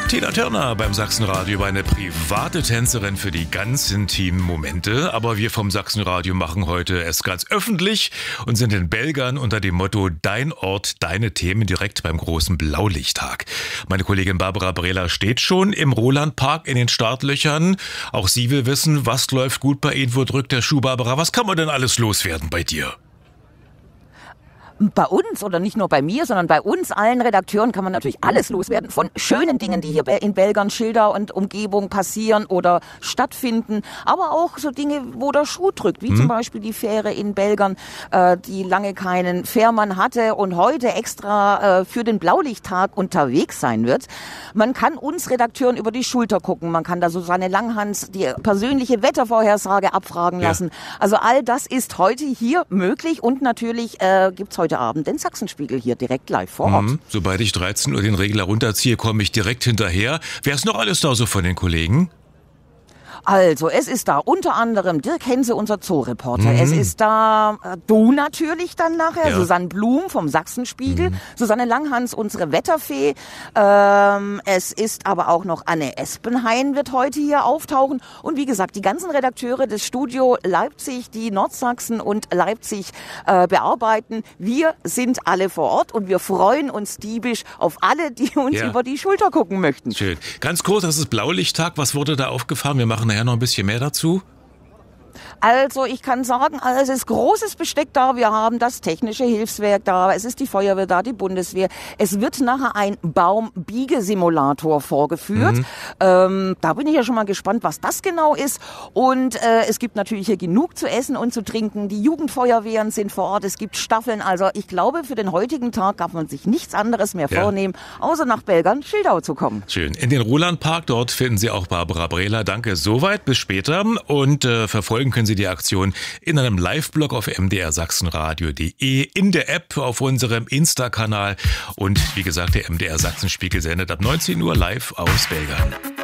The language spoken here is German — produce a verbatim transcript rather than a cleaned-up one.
Tina Turner beim Sachsenradio war eine private Tänzerin für die ganz intimen Momente. Aber wir vom Sachsenradio machen heute es ganz öffentlich und sind in Belgern unter dem Motto Dein Ort, deine Themen direkt beim großen Blaulichttag. Meine Kollegin Barbara Brehler steht schon im Rolandpark in den Startlöchern. Auch sie will wissen, was läuft gut bei Ihnen, wo drückt der Schuh, Barbara? Was kann man denn alles loswerden bei dir? Bei uns oder nicht nur bei mir, sondern bei uns allen Redakteuren kann man natürlich alles loswerden. Von schönen Dingen, die hier in Belgern, Schildau und Umgebung passieren oder stattfinden. Aber auch so Dinge, wo der Schuh drückt. Wie hm. zum Beispiel die Fähre in Belgern, äh, die lange keinen Fährmann hatte und heute extra äh, für den Blaulichttag unterwegs sein wird. Man kann uns Redakteuren über die Schulter gucken. Man kann da Susanne Langhans die persönliche Wettervorhersage abfragen lassen. Ja. Also all das ist heute hier möglich. Und natürlich äh, gibt's heute heute Abend den Sachsenspiegel hier direkt live vor Ort. Mhm. Sobald ich dreizehn Uhr den Regler runterziehe, komme ich direkt hinterher. Wer ist noch alles da so von den Kollegen? Also, es ist da unter anderem Dirk Hense, unser Zoo-Reporter. Mhm. Es ist da äh, du natürlich dann nachher, ja. Susanne Blum vom Sachsenspiegel, mhm. Susanne Langhans, unsere Wetterfee. Ähm, es ist aber auch noch Anne Espenhain wird heute hier auftauchen. Und wie gesagt, die ganzen Redakteure des Studio Leipzig, die Nordsachsen und Leipzig äh, bearbeiten. Wir sind alle vor Ort und wir freuen uns diebisch auf alle, die uns ja. über die Schulter gucken möchten. Schön. Ganz kurz, das ist Blaulichttag. Was wurde da aufgefahren? Wir machen nachher noch ein bisschen mehr dazu. Also ich kann sagen, es ist großes Besteck da. Wir haben das technische Hilfswerk da, es ist die Feuerwehr da, die Bundeswehr. Es wird nachher ein Baumbiegesimulator vorgeführt. Mhm. Ähm, da bin ich ja schon mal gespannt, was das genau ist. Und äh, es gibt natürlich hier genug zu essen und zu trinken. Die Jugendfeuerwehren sind vor Ort, es gibt Staffeln. Also ich glaube, für den heutigen Tag darf man sich nichts anderes mehr ja. vornehmen, außer nach Belgern, Schildau zu kommen. Schön. In den Rolandpark, dort finden Sie auch Barbara Brehler. Danke soweit, bis später. Und äh, verfolgen können Sie die Aktion in einem Live-Blog auf m d r sachsenradio punkt d e, in der App, auf unserem Insta-Kanal und wie gesagt, der M D R Sachsenspiegel sendet ab neunzehn Uhr live aus Belgern.